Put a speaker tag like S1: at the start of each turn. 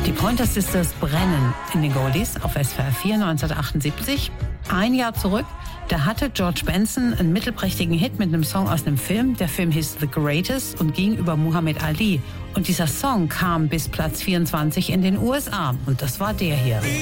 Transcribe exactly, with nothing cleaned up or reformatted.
S1: Die Pointer Sisters brennen in den Goldies auf S W R vier neunzehnhundertachtundsiebzig. Ein Jahr zurück, da hatte George Benson einen mittelprächtigen Hit mit einem Song aus einem Film. Der Film hieß The Greatest und ging über Muhammad Ali. Und dieser Song kam bis Platz vierundzwanzig in den U S A. Und das war der hier.